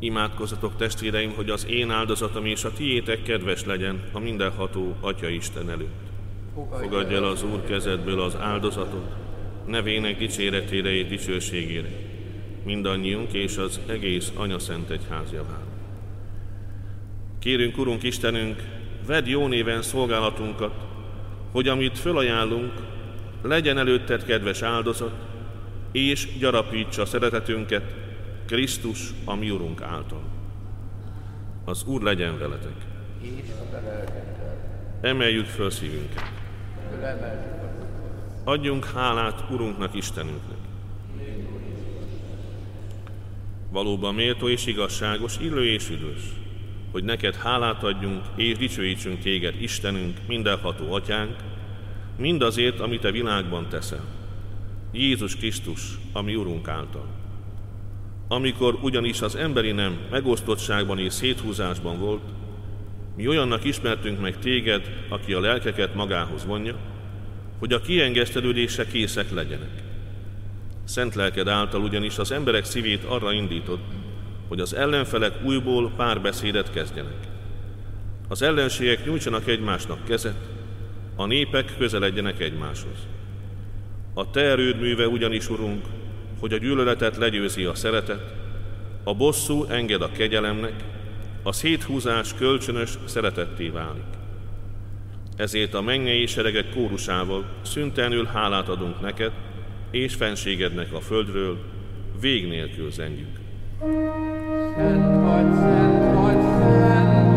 Imádkozzatok, testvéreim, hogy az én áldozatom és a tiétek kedves legyen a mindenható Atya Isten előtt. Fogadj el az Úr kezedből az áldozatot, nevének dicséretére és dicsőségére, mindannyiunk és az egész Anyaszent Egyház javára. Kérünk, Urunk Istenünk, vedd jó néven szolgálatunkat, hogy amit fölajánlunk, legyen előtted kedves áldozat, és gyarapítsa szeretetünket Krisztus, a mi Urunk által. Az Úr legyen veletek. Emeljük föl szívünket. Adjunk hálát Urunknak, Istenünknek. Valóban méltó és igazságos, illő és üdvös, hogy neked hálát adjunk és dicsőítsünk téged, Istenünk, mindenható Atyánk, mindazért, amit a világban teszel. Jézus Krisztus, a mi Urunk által. Amikor ugyanis az emberi nem megosztottságban és széthúzásban volt, mi olyannak ismertünk meg téged, aki a lelkeket magához vonja, hogy a kiengesztelődésre készek legyenek. Szent lelked által ugyanis az emberek szívét arra indítod, hogy az ellenfelek újból párbeszédet kezdjenek. Az ellenségek nyújtsanak egymásnak kezet, a népek közeledjenek egymáshoz. A te erőd műve ugyanis, Urunk, hogy a gyűlöletet legyőzi a szeretet, a bosszú enged a kegyelemnek, a széthúzás kölcsönös szeretetté válik. Ezért a mennyei seregek kórusával szüntelenül hálát adunk neked, és fenségednek a földről vég nélkül zengjük. Szent vagy,